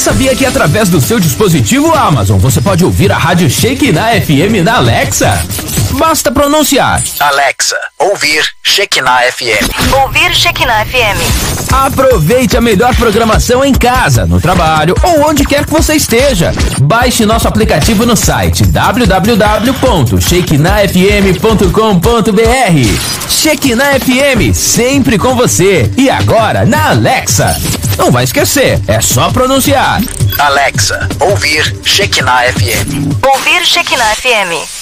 sabia que através do seu dispositivo Amazon você pode ouvir a rádio Shekinah FM na Alexa? Basta pronunciar: Alexa, ouvir Shekinah FM. Ouvir Shekinah FM. Aproveite a melhor programação em casa, no trabalho ou onde quer que você esteja. Baixe nosso aplicativo no site www.shekinahfm.com.br. Shekinah FM, sempre com você. E agora na Alexa. Não vai esquecer, é só pronunciar: Alexa, ouvir Shekinah FM. Ouvir Shekinah FM.